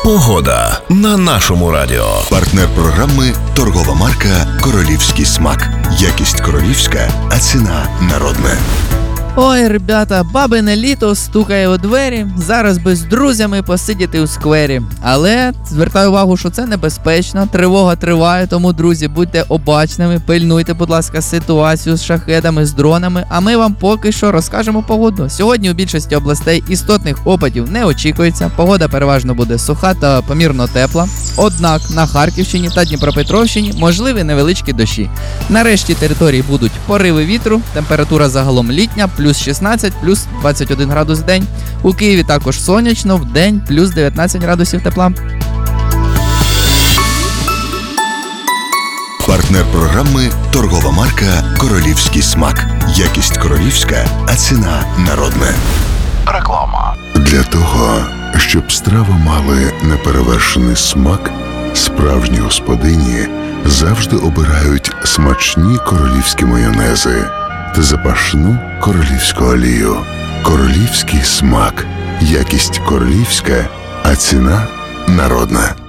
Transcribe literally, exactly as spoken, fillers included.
Погода на нашому радіо. Партнер програми – торгова марка «Королівський смак». Якість королівська, а ціна народна. Ой, ребята, бабине літо стукає у двері, зараз би з друзями посидіти у сквері. Але звертаю увагу, що це небезпечно, тривога триває, тому, друзі, будьте обачними, пильнуйте, будь ласка, ситуацію з шахедами, з дронами, а ми вам поки що розкажемо погоду. Сьогодні у більшості областей істотних опадів не очікується, погода переважно буде суха та помірно тепла. Однак на Харківщині та Дніпропетровщині можливі невеличкі дощі. На решті території будуть пориви вітру, температура загалом літня, плюс шістнадцять, плюс двадцять один градус в день. У Києві також сонячно, в день плюс дев'ятнадцять градусів тепла. Партнер програми – торгова марка «Королівський смак». Якість королівська, а ціна народна. Реклама. Для того, щоб страви мали неперевершений смак, справжні господині завжди обирають смачні королівські майонези та запашну королівську олію. Королівський смак. Якість королівська, а ціна народна.